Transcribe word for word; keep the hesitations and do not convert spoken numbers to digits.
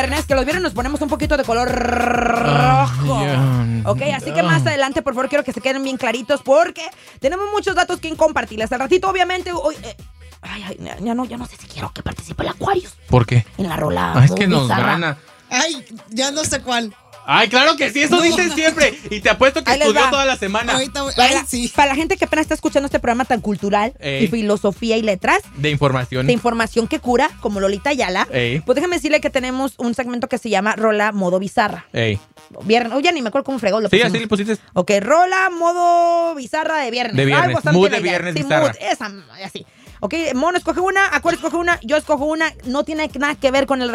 viernes, que los viernes nos ponemos un poquito de color rojo. Oh, yeah. Ok, así que más adelante, por favor, quiero que se queden bien claritos porque tenemos muchos datos que compartirles. Al ratito, obviamente, hoy... Eh, ay, ay, ya no, ya no sé si quiero que participe el Aquarius. ¿Por qué? En la rola. Ah, es que nos gana. Ay, ya no sé cuál. Ay, claro que sí, eso no. Dicen siempre. Y te apuesto que estudió va. toda la semana. Ahorita, para, ay, la, sí. para la gente que apenas está escuchando este programa tan cultural Ey. y filosofía y letras. De información. De información que cura, como Lolita Ayala. Ey. Pues déjame decirle que tenemos un segmento que se llama Rola Modo Bizarra. Ey. Viernes. Oh, ya ni me acuerdo cómo fregó. Lo sí, así le pusiste. Ok, Rola Modo Bizarra de viernes. De viernes. Mood de viernes sí, bizarra. Mood, esa, así. Ok, Mono escoge una, Acuario escoge una, yo escojo una. No tiene nada que ver con el